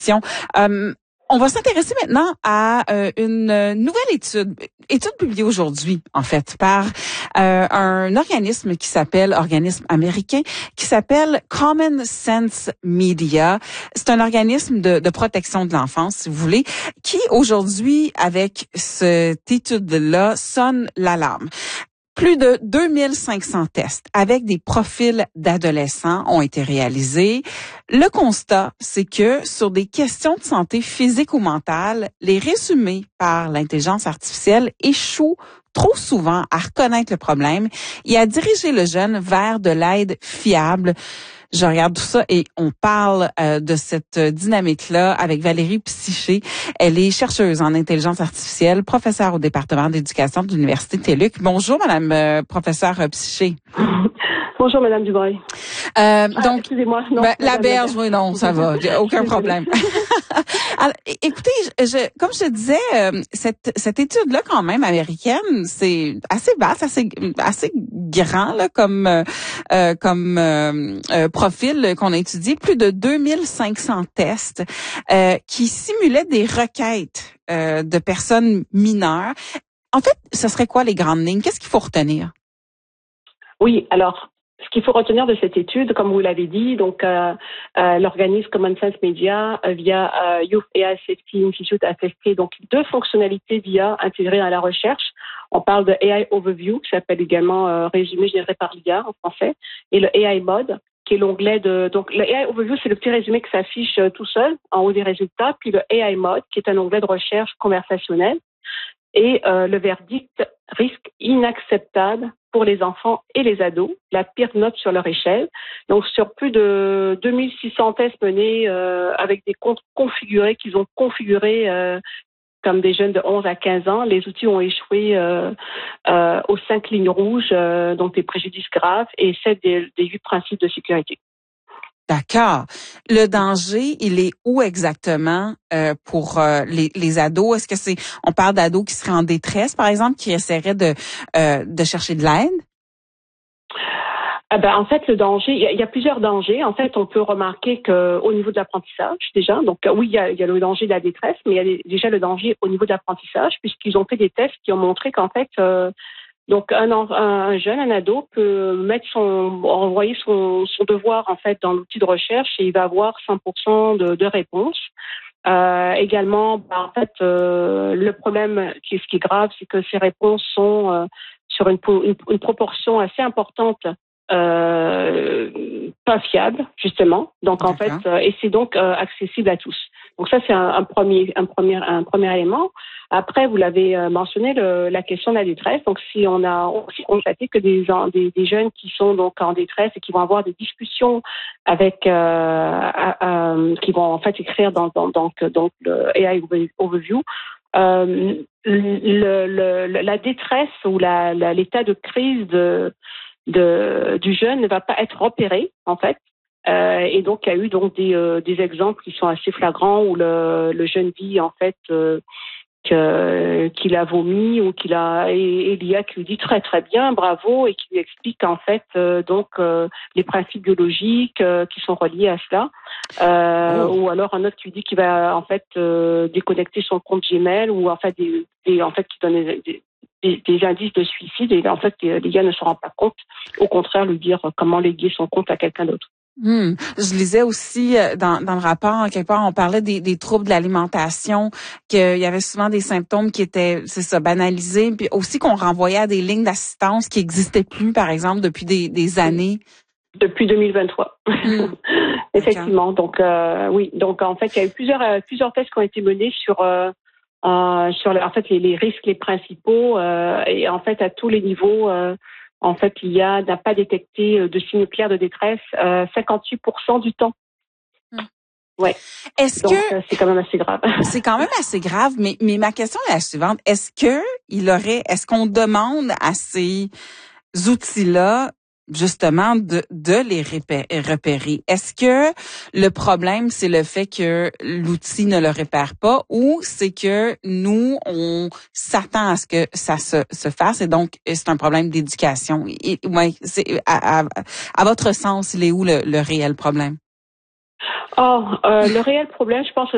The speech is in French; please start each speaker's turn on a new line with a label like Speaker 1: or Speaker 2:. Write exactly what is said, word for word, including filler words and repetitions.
Speaker 1: Euh, on va s'intéresser maintenant à euh, une nouvelle étude, étude publiée aujourd'hui, en fait, par euh, un organisme qui s'appelle, organisme américain, qui s'appelle Common Sense Media. C'est un organisme de, de protection de l'enfance, si vous voulez, qui aujourd'hui, avec cette étude-là, sonne l'alarme. Plus de deux mille cinq cents tests avec des profils d'adolescents ont été réalisés. Le constat, c'est que sur des questions de santé physique ou mentale, les résumés par l'intelligence artificielle échouent trop souvent à reconnaître le problème et à diriger le jeune vers de l'aide fiable. Je regarde tout ça et on parle euh, de cette dynamique-là avec Valérie Psyché. Elle est chercheuse en intelligence artificielle, professeure au département d'éducation de l'Université T L U C. Bonjour, Madame euh, professeure Psyché.
Speaker 2: Bonjour, Madame Dubreuil.
Speaker 1: Euh,
Speaker 2: ah,
Speaker 1: donc,
Speaker 2: excusez-moi. Non,
Speaker 1: ben, la
Speaker 2: Madame
Speaker 1: berge, oui, non, ça va, aucun problème. Alors, écoutez, je, je, comme je te disais, euh, cette, cette étude-là, quand même, américaine, c'est assez vaste, assez, assez grand, là, comme, euh, comme euh, euh, profil qu'on a étudié. Plus de deux mille cinq cents tests euh, qui simulaient des requêtes euh, de personnes mineures. En fait, ce serait quoi les grandes lignes? Qu'est-ce qu'il faut retenir?
Speaker 2: Oui, alors, ce qu'il faut retenir de cette étude, comme vous l'avez dit, donc euh, euh, l'organisme Common Sense Media euh, via euh, Youth A I Safety Institute a testé donc deux fonctionnalités d'I A intégrées à la recherche. On parle de A I Overview, qui s'appelle également euh, résumé généré par l'I A en français, et le A I Mode, qui est l'onglet de donc le A I Overview, c'est le petit résumé qui s'affiche euh, tout seul en haut des résultats, puis le A I Mode, qui est un onglet de recherche conversationnelle. Et euh, le verdict, risque inacceptable pour les enfants et les ados, la pire note sur leur échelle. Donc, sur plus de deux mille six cents tests menés euh, avec des comptes configurés qu'ils ont configurés euh, comme des jeunes de onze à quinze ans, les outils ont échoué euh, euh, aux cinq lignes rouges, euh, donc des préjudices graves, et sept des, des huit principes de sécurité.
Speaker 1: D'accord. Le danger, il est où exactement euh, pour euh, les, les ados? Est-ce que c'est, on parle d'ados qui seraient en détresse, par exemple, qui essaieraient de euh, de chercher de l'aide?
Speaker 2: Ah ben, en fait, le danger, il y, y a plusieurs dangers. En fait, on peut remarquer qu'au niveau de l'apprentissage, déjà, donc oui, il y a, y a le danger de la détresse, mais il y a déjà le danger au niveau de l'apprentissage, puisqu'ils ont fait des tests qui ont montré qu'en fait, euh, donc un, un jeune, un ado peut mettre son, envoyer son, son devoir en fait dans l'outil de recherche et il va avoir cent pour cent de, de réponses. Euh, également, bah, en fait, euh, le problème, qui, ce qui est grave, c'est que ces réponses sont euh, sur une, une, une proportion assez importante euh, pas fiable, justement. Donc D'accord. en fait, euh, et c'est donc euh, accessible à tous. Donc ça, c'est un, un premier, un premier, un premier élément. Après, vous l'avez euh, mentionné, le, la question de la détresse. Donc, si on a aussi constaté que des, des, des jeunes qui sont donc en détresse et qui vont avoir des discussions avec, euh, euh, qui vont en fait écrire dans, dans donc donc le A I Overview, euh, le, le, la détresse ou la, la, l'état de crise de, de du jeune ne va pas être repéré en fait. Euh, et donc, il y a eu donc des, euh, des exemples qui sont assez flagrants où le, le jeune vit en fait euh, que, qu'il a vomi ou qu'il a et, et l'I A qui lui dit très très bien, bravo, et qui lui explique en fait euh, donc euh, les principes biologiques euh, qui sont reliés à cela. Euh, oh. Ou alors un autre qui lui dit qu'il va en fait euh, déconnecter son compte Gmail ou en fait des, des en fait qui donne des, des Des, des indices de suicide et en fait l'I A ne se rend pas compte, au contraire lui dire comment léguer son compte à quelqu'un d'autre.
Speaker 1: Hmm. Je lisais aussi dans, dans le rapport, quelque part, on parlait des, des troubles de l'alimentation, qu'il y avait souvent des symptômes qui étaient, c'est ça, banalisés, puis aussi qu'on renvoyait à des lignes d'assistance qui n'existaient plus, par exemple, depuis des, des années.
Speaker 2: Depuis deux mille vingt-trois. Hmm. Effectivement. Donc euh, oui, donc en fait, il y a eu plusieurs euh, plusieurs tests qui ont été menés sur euh, euh, sur en fait les, les risques les principaux euh, et en fait à tous les niveaux. Euh, En fait, l'I A n'a pas détecté de signes clairs de détresse euh, cinquante-huit pour cent du temps. Mmh. Ouais.
Speaker 1: Est-ce
Speaker 2: Donc,
Speaker 1: que
Speaker 2: euh, c'est quand même assez grave.
Speaker 1: C'est quand même assez grave, mais mais ma question est la suivante. Est-ce que il aurait, est-ce qu'on demande à ces outils-là justement de de les repérer? Est-ce que le problème c'est le fait que l'outil ne le repère pas ou c'est que nous on s'attend à ce que ça se se fasse et donc c'est un problème d'éducation? Et, ouais, c'est à, à, à votre sens, il est où le, le réel problème?
Speaker 2: Oh, euh, le réel problème, je pense